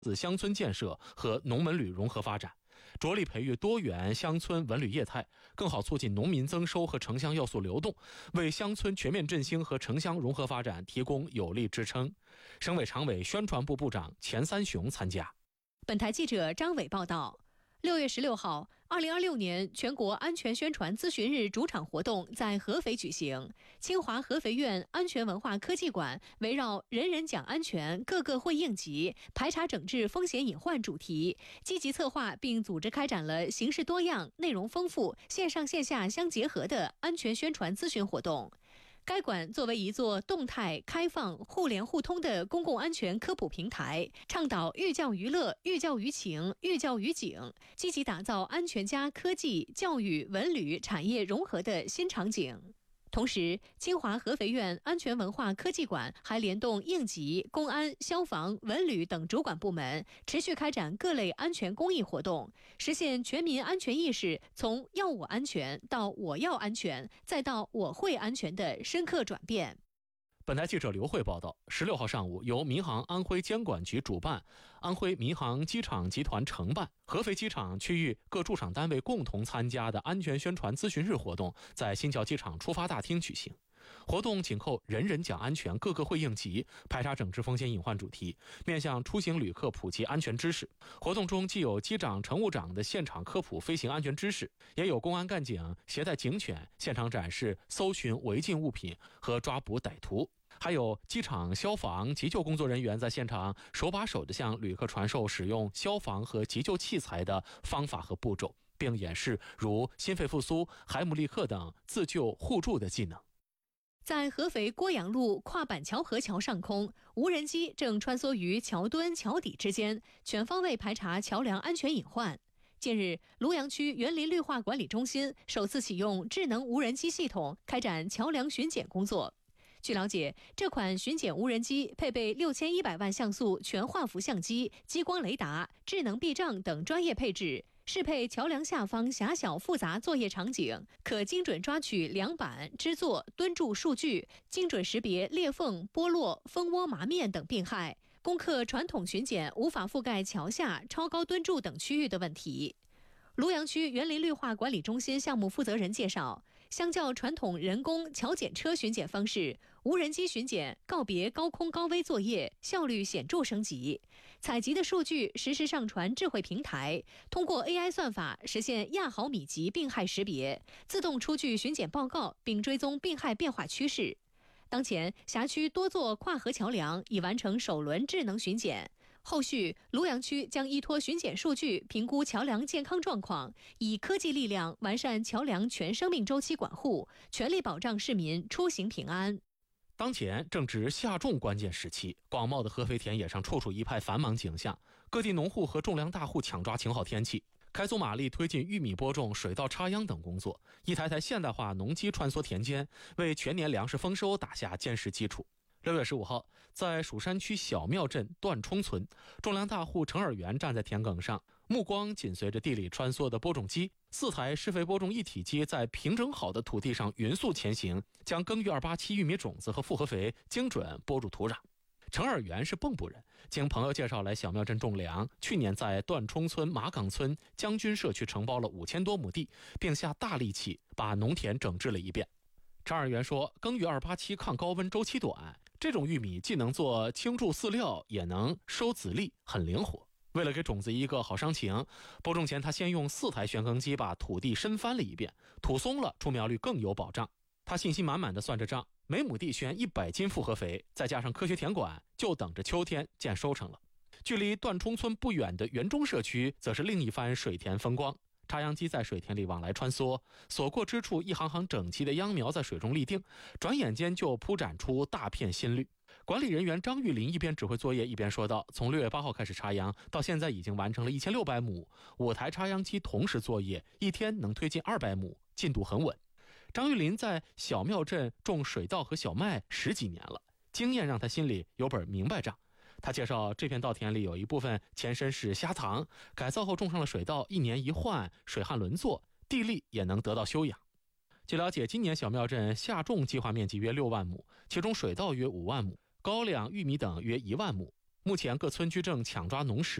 子乡村建设和农文旅融合发展，着力培育多元乡村文旅业态，更好促进农民增收和城乡要素流动，为乡村全面振兴和城乡融合发展提供有力支撑。省委常委宣传部部长钱三雄参加。 本台记者张伟报道。6月16号，2026年全国安全宣传咨询日主场活动在合肥举行。清华合肥院安全文化科技馆围绕人人讲安全，个个会应急，排查整治风险隐患主题，积极策划并组织开展了形式多样、内容丰富、线上线下相结合的安全宣传咨询活动。该馆作为一座动态、开放、互联互通的公共安全科普平台，倡导寓教于乐、寓教于情、寓教于景，积极打造安全加科技、教育、文旅产业融合的新场景。同时，清华合肥院安全文化科技馆还联动应急、公安、消防、文旅等主管部门，持续开展各类安全公益活动，实现全民安全意识从要我安全到我要安全，再到我会安全的深刻转变。 本台记者刘慧报道，16号上午，由民航安徽监管局主办，安徽民航机场集团承办，合肥机场区域各驻场单位共同参加的安全宣传咨询日活动在新桥机场出发大厅举行。活动紧扣人人讲安全，个个会应急，排查整治风险隐患主题，面向出行旅客普及安全知识。活动中既有机长、乘务长的现场科普飞行安全知识，也有公安干警携带警犬现场展示搜寻违禁物品和抓捕歹徒，还有机场消防急救工作人员在现场手把手地向旅客传授使用消防和急救器材的方法和步骤，并演示如心肺复苏、海姆立克等自救互助的技能。 在合肥郭阳路跨板桥河桥上空，无人机正穿梭于桥墩、桥底之间，全方位排查桥梁安全隐患。近日，庐阳区园林绿化管理中心首次启用智能无人机系统，开展桥梁巡检工作。据了解，这款巡检无人机配备6100万像素全画幅相机、激光雷达、智能避障等专业配置，适配桥梁下方狭小复杂作业场景，可精准抓取梁板、支座、墩柱数据，精准识别裂缝、剥落、蜂窝麻面等病害，攻克传统巡检无法覆盖桥下、超高墩柱等区域的问题。庐阳区园林绿化管理中心项目负责人介绍，相较传统人工桥检车巡检方式，无人机巡检告别高空高危作业，效率显著升级。采集的数据实时上传智慧平台，通过 AI 算法实现亚毫米级病害识别，自动出具巡检报告，并追踪病害变化趋势。当前，辖区多座跨河桥梁已完成首轮智能巡检。后续，庐阳区将依托巡检数据评估桥梁健康状况，以科技力量完善桥梁全生命周期管护，全力保障市民出行平安。 当前正值夏种关键时期，广袤的合肥田野上处处一派繁忙景象，各地农户和种粮大户抢抓晴好天气，开足马力推进玉米播种、水稻插秧等工作，一台台现代化农机穿梭田间，为全年粮食丰收打下坚实基础。6月15号，在蜀山区小庙镇段冲村，种粮大户程尔元站在田埂上，目光紧随着地里穿梭的播种机，4台施肥播种一体机在平整好的土地上匀速前行，将耕耘287玉米种子和复合肥精准播入土壤。程尔元是蚌埠人，经朋友介绍来小庙镇种粮，去年在段冲村、马岗村、将军社区承包了5000多亩地，并下大力气把农田整治了一遍。程尔元说，耕耘287抗高温，周期短，这种玉米既能做青贮饲料，也能收籽粒，很灵活。为了给种子一个好伤情，播种前他先用4台旋耕机把土地深翻了一遍，土松了，出苗率更有保障。他信心满满地算着账，每亩地选100斤复合肥，再加上科学田管，就等着秋天见收成了。距离段冲村不远的园中社区则是另一番水田风光，插秧机在水田里往来穿梭，所过之处一行行整齐的秧苗在水中立定，转眼间就铺展出大片新绿。管理人员张玉林一边指挥作业一边说道，从6月8号开始插秧，到现在已经完成了1600亩，5台插秧机同时作业，一天能推进200亩，进度很稳。张玉林在小庙镇种水稻和小麦10几年了，经验让他心里有本明白账。他介绍，这片稻田里有一部分前身是虾塘，改造后种上了水稻，1年一换，水旱轮作，地力也能得到休养。据了解，今年小庙镇夏种计划面积约6万亩，其中水稻约5万亩，高粱、玉米等约1万亩。 目前各村居正抢抓农时